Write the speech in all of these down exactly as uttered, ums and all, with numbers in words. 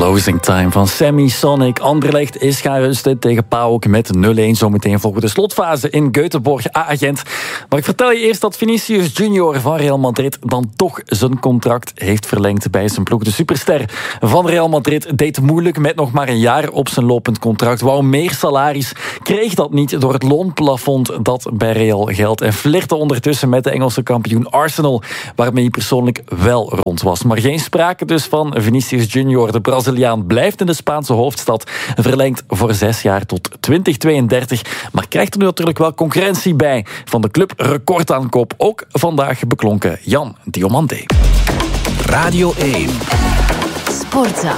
Closing Time van Sammy Sonic. Anderlecht is gaan rusten tegen PAOK met nul-een. Zometeen volgen de slotfase in Göteborg A-agent. Maar ik vertel je eerst dat Vinicius Junior van Real Madrid dan toch zijn contract heeft verlengd bij zijn ploeg. De superster van Real Madrid deed moeilijk met nog maar een jaar op zijn lopend contract. Wou meer salaris, kreeg dat niet door het loonplafond dat bij Real geldt. En flirte ondertussen met de Engelse kampioen Arsenal, waarmee hij persoonlijk wel rond was. Maar geen sprake dus van Vinicius Junior. De Braziliaan blijft in de Spaanse hoofdstad, verlengd voor zes jaar tot twintig tweeëndertig. Maar krijgt er nu natuurlijk wel concurrentie bij van de club recordaankoop. Ook vandaag beklonken Jan Diomande. Radio één. Sportza.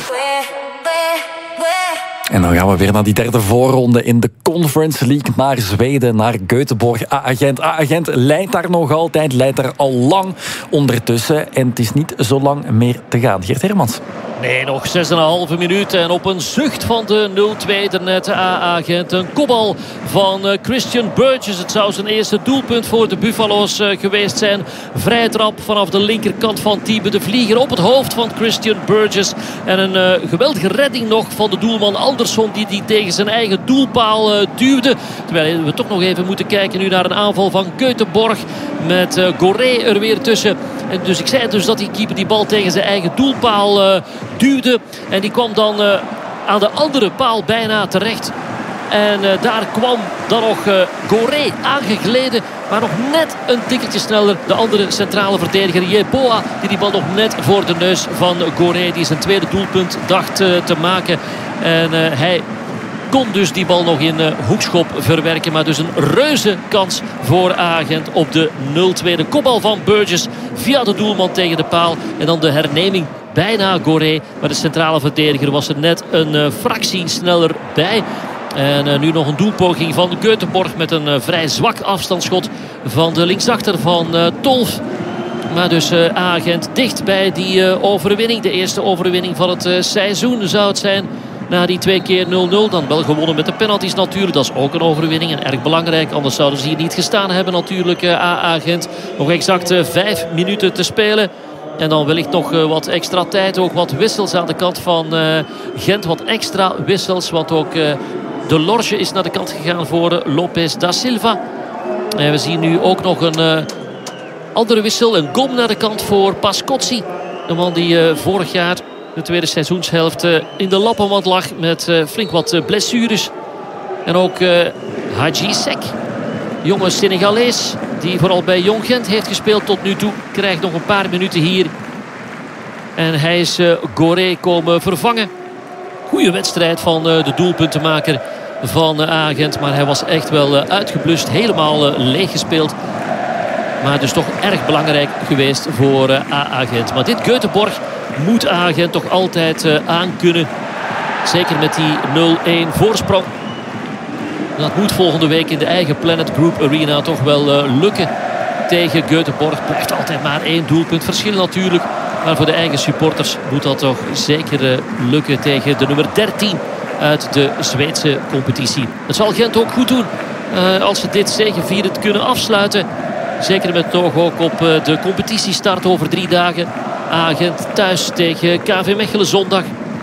En dan gaan we weer naar die derde voorronde in de Conference League. Naar Zweden, naar Göteborg. A-agent, A-agent leidt daar nog altijd, leidt daar al lang ondertussen. En het is niet zo lang meer te gaan. Geert Hermans. Nee, nog zes en een halve minuut. En op een zucht van de nul-twee daarnet A-agent. Een kopbal van uh, Christian Burgess. Het zou zijn eerste doelpunt voor de Buffalo's uh, geweest zijn. Vrije trap vanaf de linkerkant van Thiebe de Vlieger op het hoofd van Christian Burgess. En een uh, geweldige redding nog van de doelman Andersson, die die tegen zijn eigen doelpaal uh, duwde. Terwijl we toch nog even moeten kijken nu naar een aanval van Göteborg. Met uh, Goré er weer tussen. En dus ik zei dus dat die keeper die bal tegen zijn eigen doelpaal uh, duwde. En die kwam dan uh, aan de andere paal bijna terecht. En uh, daar kwam dan nog uh, Goré aangegleden. Maar nog net een tikkeltje sneller. De andere centrale verdediger Yeboah, die die bal nog net voor de neus van Goré, die zijn tweede doelpunt dacht uh, te maken. En uh, hij kon dus die bal nog in uh, hoekschop verwerken. Maar dus een reuze kans voor A-agent op de nul-twee. De kopbal van Burgess via de doelman tegen de paal. En dan de herneming bijna Goré. Maar de centrale verdediger was er net een uh, fractie sneller bij. En uh, nu nog een doelpoging van Göteborg met een uh, vrij zwak afstandsschot van de linksachter van uh, Tolf. Maar dus uh, A-agent dicht bij die uh, overwinning. De eerste overwinning van het uh, seizoen zou het zijn. Na die twee keer nul-nul. Dan wel gewonnen met de penalties natuurlijk. Dat is ook een overwinning en erg belangrijk. Anders zouden ze hier niet gestaan hebben natuurlijk. Uh, A-agent. Nog exact uh, vijf minuten te spelen. En dan wellicht nog uh, wat extra tijd. Ook wat wissels aan de kant van uh, Gent. Wat extra wissels. Want ook uh, de Lorge is naar de kant gegaan voor uh, Lopez da Silva. En we zien nu ook nog een uh, andere wissel. Een gom naar de kant voor Pascozzi. De man die uh, vorig jaar de tweede seizoenshelft uh, in de lappenmand lag. Met uh, flink wat uh, blessures. En ook uh, Haji Sek. Jonge Senegalees. Die vooral bij Jong Gent heeft gespeeld tot nu toe. Krijgt nog een paar minuten hier. En hij is uh, Goré komen vervangen. Goeie wedstrijd van uh, de doelpuntenmaker van uh, A-agent. Maar hij was echt wel uh, uitgeblust. Helemaal uh, leeg gespeeld. Maar dus toch erg belangrijk geweest voor uh, A-agent. Maar dit Göteborg moet A-agent toch altijd uh, aankunnen. Zeker met die nul-een voorsprong. Dat moet volgende week in de eigen Planet Group Arena toch wel uh, lukken tegen Göteborg. Blijft altijd maar één doelpunt verschil natuurlijk. Maar voor de eigen supporters moet dat toch zeker uh, lukken tegen de nummer dertien uit de Zweedse competitie. Het zal Gent ook goed doen uh, als ze dit zegevierend kunnen afsluiten. Zeker met het oog ook op uh, de competitiestart over drie dagen. A-agent thuis tegen K V Mechelen zondag.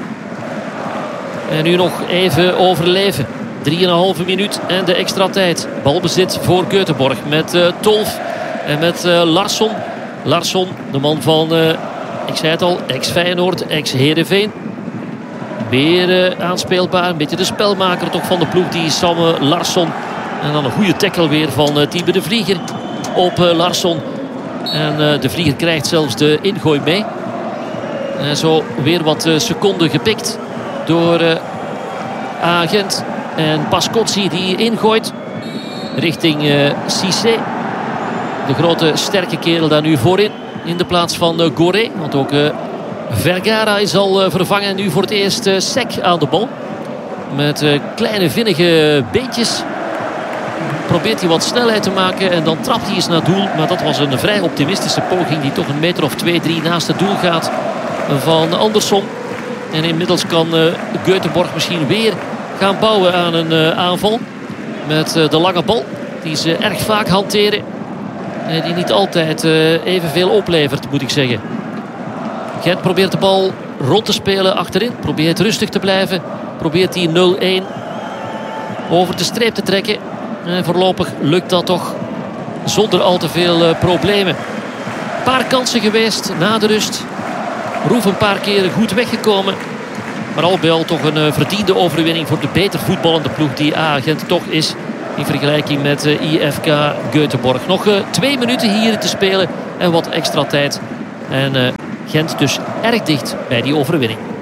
En nu nog even overleven. drieënhalve minuut en de extra tijd. Balbezit voor Göteborg met uh, Tolf en met uh, Larsson. Larsson, de man van, uh, ik zei het al, ex-Feyenoord, ex-Heerenveen. Weer uh, aanspeelbaar, een beetje de spelmaker toch van de ploeg, die Sam Larsson. En dan een goede tackle weer van uh, Thiebe de Vlieger op uh, Larsson. En uh, de Vlieger krijgt zelfs de ingooi mee. En zo weer wat uh, seconden gepikt door uh, A-agent. En Pascozzi die ingooit richting uh, Cissé. De grote sterke kerel daar nu voorin. In de plaats van uh, Goré. Want ook uh, Vergara is al uh, vervangen. En nu voor het eerst uh, Sek aan de bal. Met uh, kleine vinnige beentjes. Probeert hij wat snelheid te maken. En dan trapt hij eens naar doel. Maar dat was een vrij optimistische poging. Die toch een meter of twee, drie naast het doel gaat. Van Andersson. En inmiddels kan uh, Göteborg misschien weer gaan bouwen aan een uh, aanval. Met uh, de lange bal. Die ze erg vaak hanteren. Uh, die niet altijd uh, evenveel oplevert, moet ik zeggen. Gent probeert de bal rond te spelen achterin. Probeert rustig te blijven. Probeert die nul-een over de streep te trekken. En voorlopig lukt dat toch zonder al te veel uh, problemen. Een paar kansen geweest na de rust. Roef een paar keren goed weggekomen. Maar al bij al toch een uh, verdiende overwinning voor de beter voetballende ploeg die A A Gent toch is. In vergelijking met uh, I F K Göteborg. Nog uh, twee minuten hier te spelen en wat extra tijd. En uh, Gent dus erg dicht bij die overwinning.